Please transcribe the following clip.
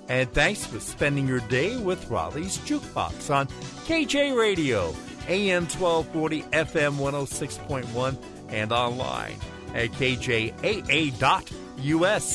And thanks for spending your day with Raleigh's Jukebox on KJ Radio, AM 1240, FM 106.1, and online at kjaa.us.